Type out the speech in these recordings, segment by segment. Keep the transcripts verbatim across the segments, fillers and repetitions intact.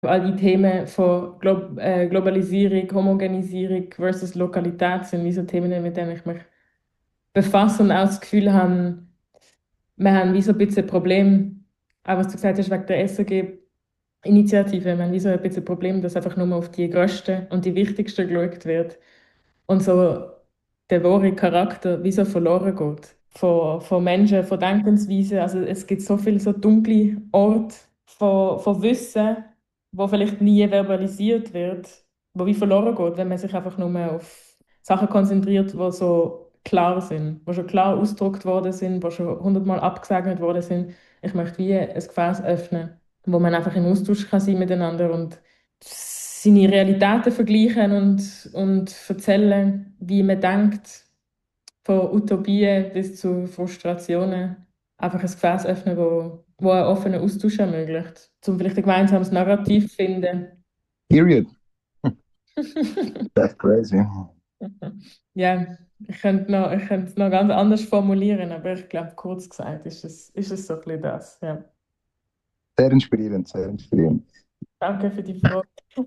all die Themen von Glo äh, Globalisierung, Homogenisierung versus Lokalität sind wie so Themen, mit denen ich mich befasse und auch das Gefühl habe, wir haben wie so ein bisschen ein Problem, auch was du gesagt hast, wegen der S R G-Initiative, wir haben wie so ein bisschen ein Problem, dass einfach nur auf die grössten und die wichtigsten geschaut wird und so der wahre Charakter wie so verloren geht. Von, von Menschen, von Denkensweisen. Also es gibt so viele so dunkle Orte von, von Wissen, wo vielleicht nie verbalisiert wird, wo wie verloren geht, wenn man sich einfach nur mehr auf Sachen konzentriert, wo so klar sind, wo schon klar ausgedruckt worden sind, wo schon hundertmal abgesegnet worden sind. Ich möchte wie ein Gefäß öffnen, wo man einfach im Austausch kann sein miteinander und seine Realitäten vergleichen und, und erzählen, wie man denkt, von Utopien bis zu Frustrationen. Einfach ein Gefäß öffnen, wo, wo einen offenen Austausch ermöglicht, um vielleicht ein gemeinsames Narrativ zu finden. Period. That's crazy. Ja, ich könnte noch, ich könnte es noch ganz anders formulieren, aber ich glaube, kurz gesagt ist es, ist es so ein bisschen das. Ja. Sehr inspirierend, sehr inspirierend. Danke für die Frage.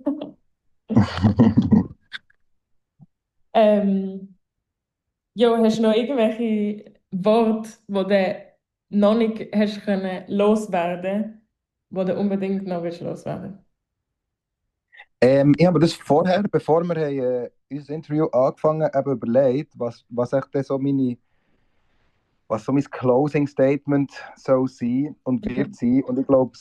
Ähm, Jo, hast du noch irgendwelche Worte, wo du noch nicht hast können loswerden, wo du unbedingt noch willst loswerden? Ähm, ich habe mir das vorher, bevor wir haben, äh, unser Interview angefangen haben, überlegt, was, was echt dann so meine, was so mein Closing Statement soll sein und wird Mhm. sein. Und ich glaube,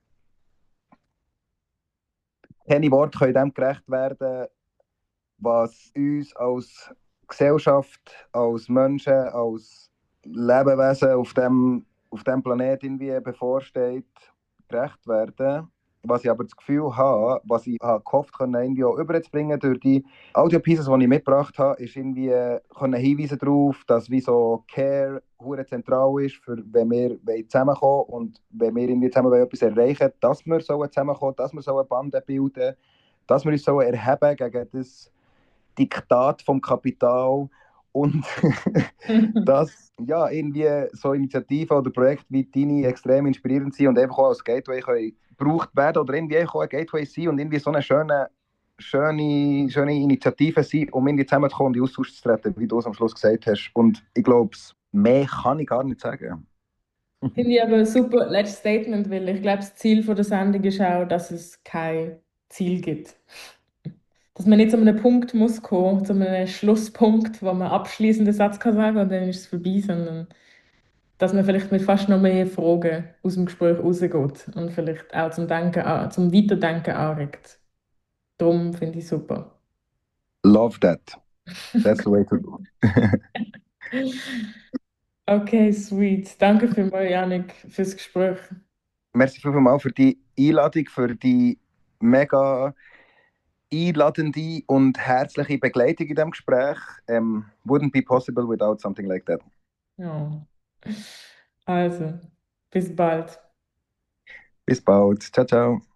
keine Worte können dem gerecht werden, was uns als Gesellschaft, als Menschen, als Lebewesen auf dem, auf dem Planeten irgendwie bevorsteht, gerecht werden. Was ich aber das Gefühl habe, was ich habe gehofft habe, irgendwie auch überzubringen durch die Audio-Pieces, die ich mitgebracht habe, ist irgendwie äh, können hinweisen darauf, dass wie so Care hure zentral ist, für wenn wir wollen zusammenkommen und wenn wir irgendwie zusammen wollen etwas erreichen, dass wir so zusammenkommen, dass wir so eine Bande bilden, dass wir uns so erheben gegen das Diktat vom Kapital und dass ja, irgendwie so Initiativen oder Projekte wie deine extrem inspirierend sind und einfach auch als Gateway können gebraucht werden oder irgendwie auch ein Gateway sein und irgendwie so eine schöne, schöne, schöne Initiative sein, um irgendwie zusammenzukommen und in Austausch zu treten, wie du es am Schluss gesagt hast. Und ich glaube, mehr kann ich gar nicht sagen. Finde ich aber ein super letztes Statement, weil ich glaube, das Ziel von der Sendung ist auch, dass es kein Ziel gibt. Dass man nicht zu einem Punkt muss kommen, zu einem Schlusspunkt, wo man abschließenden Satz kann sagen und dann ist es vorbei, sondern dass man vielleicht mit fast noch mehr Fragen aus dem Gespräch rausgeht und vielleicht auch zum Denken, an- zum Weiterdenken anregt. Darum finde ich super. Love that. That's the way to go. Okay, sweet. Danke vielmals, Janik, fürs Gespräch. Merci vielmals für die Einladung, für die mega einladende und herzliche Begleitung in diesem Gespräch. Um, wouldn't be possible without something like that. Ja. Also, bis bald. Bis bald. Ciao, ciao.